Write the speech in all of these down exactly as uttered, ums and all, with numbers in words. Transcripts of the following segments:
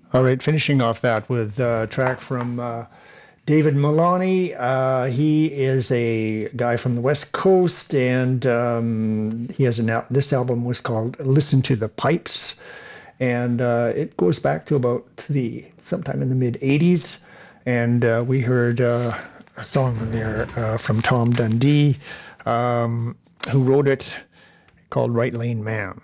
All right, finishing off that with a track from uh, David Maloney. Uh, he is a guy from the West Coast, and um, he has an al- this album was called "Listen to the Pipes," and uh, it goes back to about the sometime in the mid eighties. And uh, we heard uh, a song in there uh, from Tom Dundee, um, who wrote it, called "Right Lane Man."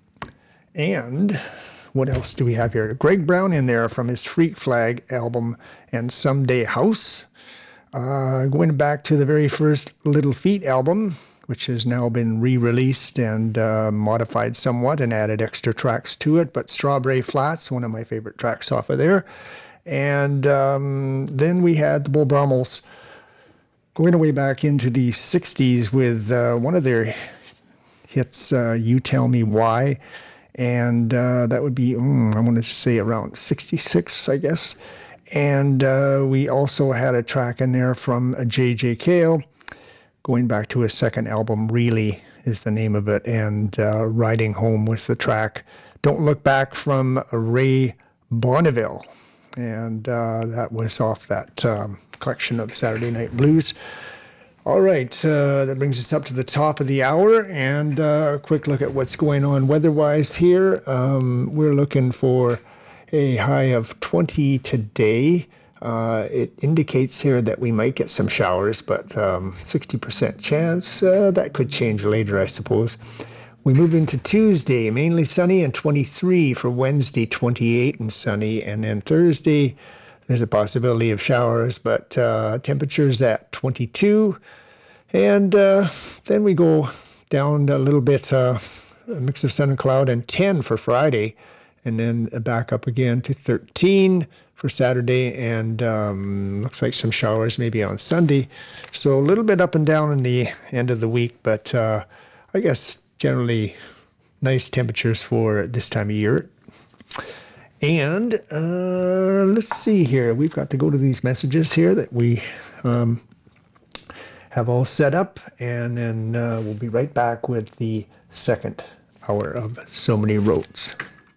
And what else do we have here? Greg Brown in there from his Freak Flag album and Someday House. Uh, going back to the very first Little Feat album, which has now been re-released and uh, modified somewhat and added extra tracks to it. But Strawberry Flats, one of my favorite tracks off of there. And um, then we had the Bull Brummels going way back into the sixties with uh, one of their hits, uh, You Tell Me Why. And uh, that would be, mm, I want to say around sixty-six, I guess. And uh, we also had a track in there from J J Cale, going back to his second album, Really is the name of it, and uh, Riding Home was the track. Don't Look Back from Ray Bonneville. And uh, that was off that um, collection of Saturday Night Blues. All right, uh, that brings us up to the top of the hour, and uh, a quick look at what's going on weather-wise here. Um, we're looking for a high of twenty today. Uh, it indicates here that we might get some showers, but um, sixty percent chance. Uh, that could change later, I suppose. We move into Tuesday, mainly sunny, and twenty-three. For Wednesday, twenty-eight and sunny. And then Thursday, there's a possibility of showers, but uh, temperatures at twenty-two. And uh, then we go down a little bit, uh, a mix of sun and cloud, and ten for Friday. And then back up again to thirteen for Saturday, and um, looks like some showers maybe on Sunday. So a little bit up and down in the end of the week, but uh, I guess generally nice temperatures for this time of year. And uh, let's see here. We've got to go to these messages here that we um, have all set up. And then uh, we'll be right back with the second hour of So Many Roads.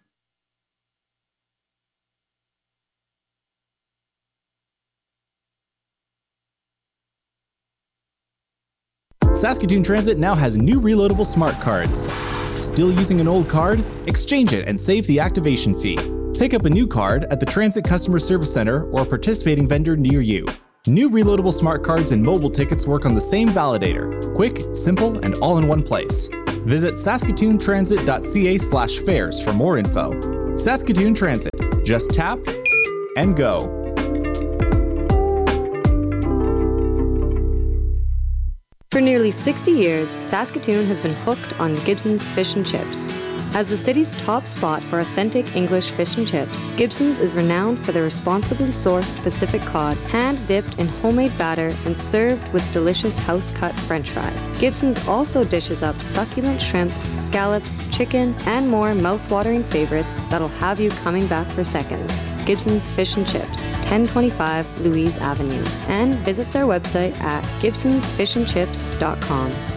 Saskatoon Transit now has new reloadable smart cards. Still using an old card? Exchange it and save the activation fee. Pick up a new card at the Transit Customer Service Center or a participating vendor near you. New reloadable smart cards and mobile tickets work on the same validator. Quick, simple, and all in one place. Visit saskatoontransit.ca slash fares for more info. Saskatoon Transit. Just tap and go. For nearly sixty years, Saskatoon has been hooked on Gibson's Fish and Chips. As the city's top spot for authentic English fish and chips, Gibson's is renowned for their responsibly sourced Pacific cod, hand-dipped in homemade batter and served with delicious house-cut French fries. Gibson's also dishes up succulent shrimp, scallops, chicken, and more mouth-watering favorites that'll have you coming back for seconds. Gibson's Fish and Chips, ten twenty-five Louise Avenue, and visit their website at gibsons fish and chips dot com.